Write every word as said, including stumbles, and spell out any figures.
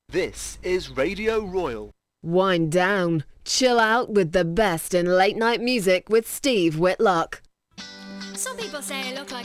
This is Radio Royal. Wind down, chill out with the best in late night music with Steve Whitlock. Some people say I look like